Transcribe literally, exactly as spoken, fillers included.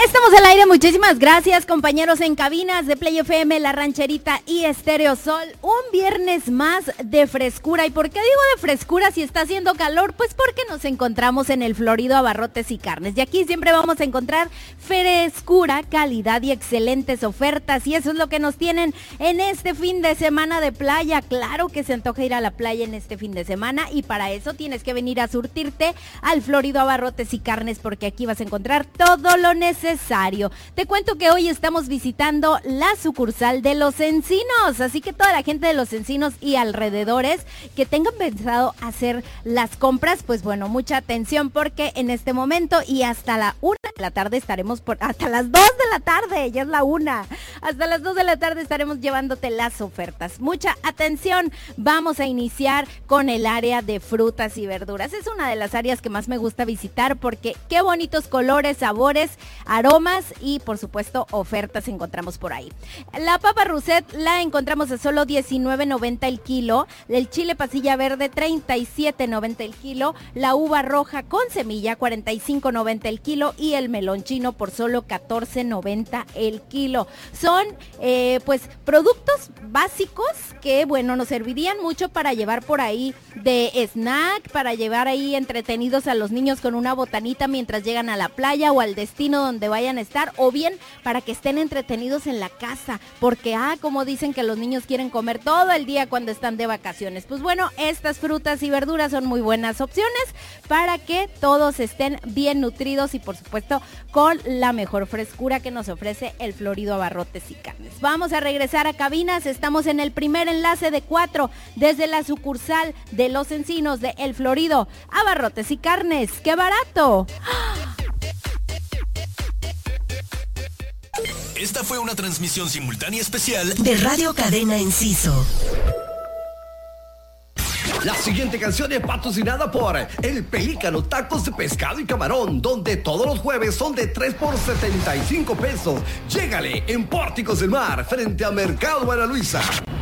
Estamos al aire, muchísimas gracias compañeros en cabinas de Play F M, La Rancherita y Estéreo Sol. Un viernes más de frescura. ¿Y por qué digo de frescura si está haciendo calor? Pues porque nos encontramos en el Florido Abarrotes y Carnes. Y aquí siempre vamos a encontrar frescura, calidad y excelentes ofertas. Y eso es lo que nos tienen en este fin de semana de playa. Claro que se antoja ir a la playa en este fin de semana y para eso tienes que venir a surtirte al Florido Abarrotes y Carnes porque aquí vas a encontrar todo lo necesario. Te cuento que hoy estamos visitando la sucursal de Los Encinos, así que toda la gente de Los Encinos y alrededores que tengan pensado hacer las compras, pues bueno, mucha atención porque en este momento y hasta la una de la tarde estaremos por, hasta las dos de la tarde, ya es la una, hasta las dos de la tarde estaremos llevándote las ofertas. Mucha atención, vamos a iniciar con el área de frutas y verduras. Es una de las áreas que más me gusta visitar porque qué bonitos colores, sabores, aromas y por supuesto ofertas encontramos por ahí. La papa Rousset la encontramos a solo diecinueve noventa el kilo, el chile pasilla verde treinta y siete noventa el kilo, la uva roja con semilla cuarenta y cinco noventa el kilo y el melón chino por solo catorce noventa el kilo. Son eh, pues productos básicos que bueno nos servirían mucho para llevar por ahí de snack, para llevar ahí entretenidos a los niños con una botanita mientras llegan a la playa o al destino donde vayan a estar, o bien para que estén entretenidos en la casa, porque ah, como dicen que los niños quieren comer todo el día cuando están de vacaciones. Pues bueno, estas frutas y verduras son muy buenas opciones para que todos estén bien nutridos y por supuesto con la mejor frescura que nos ofrece el Florido Abarrotes y Carnes. Vamos a regresar a cabinas, estamos en el primer enlace de cuatro desde la sucursal de Los Encinos de El Florido Abarrotes y Carnes. ¡Qué barato! Esta fue una transmisión simultánea especial de Radio Cadena Enciso. La siguiente canción es patrocinada por El Pelícano, tacos de pescado y camarón, donde todos los jueves son de tres por setenta y cinco pesos. Llégale en Pórticos del Mar, frente a Mercado Ana Luisa.